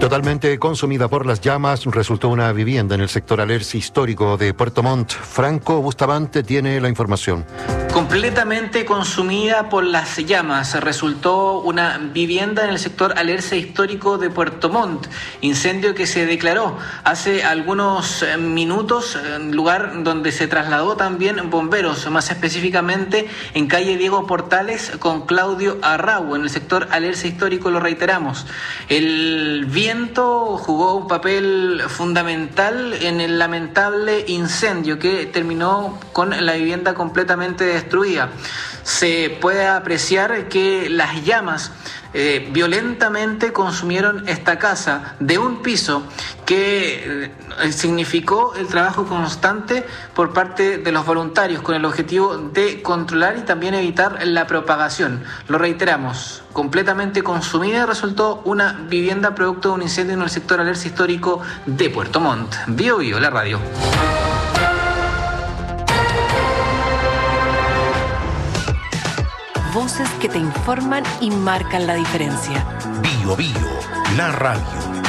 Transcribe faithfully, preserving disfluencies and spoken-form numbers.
Totalmente consumida por las llamas, resultó una vivienda en el sector Alerce histórico de Puerto Montt. Franco Bustamante tiene la información. Completamente consumida por las llamas, resultó una vivienda en el sector Alerce histórico de Puerto Montt. Incendio que se declaró hace algunos minutos, lugar donde se trasladó también bomberos, más específicamente en calle Diego Portales con Claudio Arrau, en el sector Alerce histórico, lo reiteramos. El viento jugó un papel fundamental en el lamentable incendio que terminó con la vivienda completamente destruida. Se puede apreciar que las llamas eh, violentamente consumieron esta casa de un piso que eh, significó el trabajo constante por parte de los voluntarios con el objetivo de controlar y también evitar la propagación. Lo reiteramos, completamente consumida resultó una vivienda producto de un incendio en el sector Alerce histórico de Puerto Montt. Bio Bio, la radio. Voces que te informan y marcan la diferencia. Bio Bio, la radio.